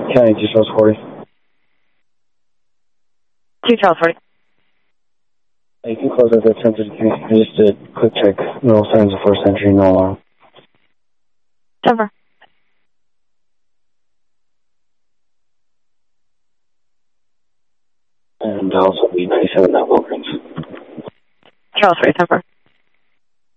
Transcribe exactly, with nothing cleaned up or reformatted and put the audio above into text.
County, two Charles forty. two Charles forty. You can close at ten thirty-three. I just did a quick check. No signs of forced entry, no alarm. Cover. And also be ninety-seven, that Wilkins. Charles forty, cover.